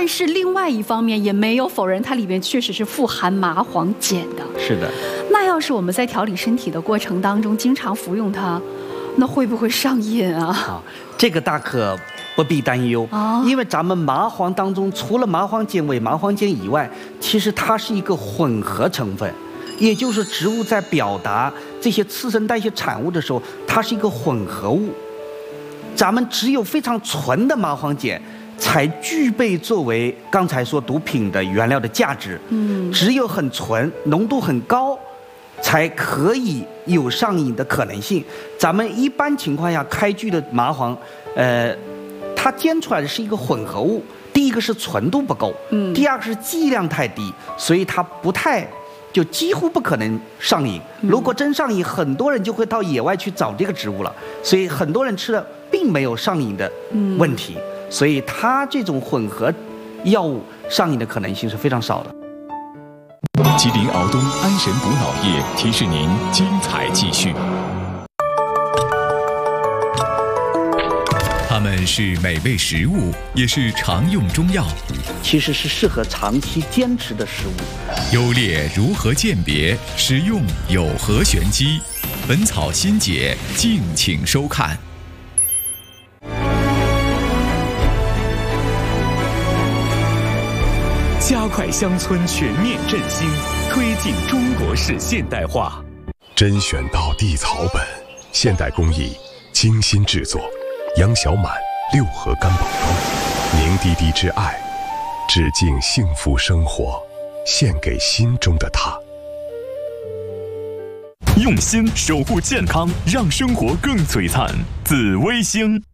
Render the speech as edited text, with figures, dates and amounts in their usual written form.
但是另外一方面也没有否认它里面确实是富含麻黄碱的。 是的。 那要是我们在调理身体的过程当中经常服用它，那会不会上瘾啊？ 这个大可不必担忧，因为咱们麻黄当中除了麻黄碱为麻黄碱以外，其实它是一个混合成分，也就是植物在表达这些次生代谢产物的时候，它是一个混合物。咱们只有非常纯的麻黄碱才具备作为刚才说毒品的原料的价值。只有很纯、浓度很高，才可以有上瘾的可能性。咱们一般情况下开具的麻黄，它煎出来的是一个混合物。第一个是纯度不够，第二个是剂量太低，所以它不太。就几乎不可能上瘾。如果真上瘾，很多人就会到野外去找这个植物了。所以很多人吃了并没有上瘾的问题。所以它这种混合药物上瘾的可能性是非常少的。 吉林敖东安神补脑液提示您精彩继续。它们是美味食物，也是常用中药， 其实是适合长期坚持的食物。 优劣如何鉴别？使用有何玄机？本草心解，敬请收看。 加快乡村全面振兴，推进中国式现代化。 甄选到地草本，现代工艺，精心制作。杨小满六合干宝装，凝滴滴之爱，致敬幸福生活，献给心中的他。 用心守护健康，让生活更璀璨。紫微星。